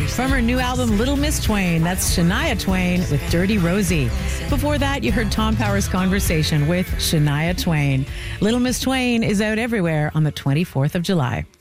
From her new album, Little Miss Twain, that's Shania Twain with Dirty Rosie. Before that, you heard Tom Power's Conversation with Shania Twain. Little Miss Twain is out everywhere on the 24th of July.